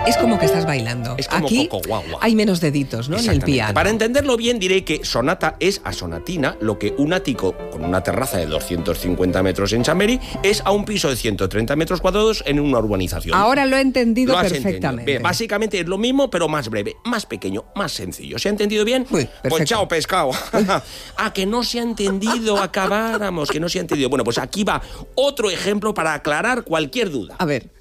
Es como que estás bailando. Es como aquí Coco Guagua. hay menos deditos, ¿no? En el piano. Para entenderlo bien diré que sonata es a sonatina lo que un ático con una terraza de 250 metros en Chamberí es a un piso de 130 metros cuadrados en una urbanización. Ahora lo he entendido Lo has perfectamente. entendido. Básicamente es lo mismo, pero más breve, más pequeño, más sencillo. ¿Se ha entendido bien? Uy, perfecto. Pues chao, pescado. Que no se ha entendido, acabáramos, que no se ha entendido. Bueno, pues aquí va otro ejemplo para aclarar cualquier duda. A ver.